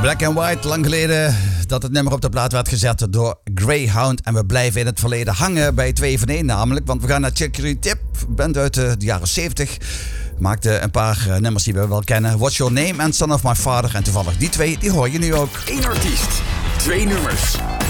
Black and White, lang geleden dat het nummer op de plaat werd gezet door Greyhound. En we blijven in het verleden hangen bij 2 van 1 namelijk. Want we gaan naar Chicory Tip, band uit de jaren 70. Maakte een paar nummers die we wel kennen. What's Your Name en Son of My Father. En toevallig die twee, die hoor je nu ook. 1 artiest, 2 nummers.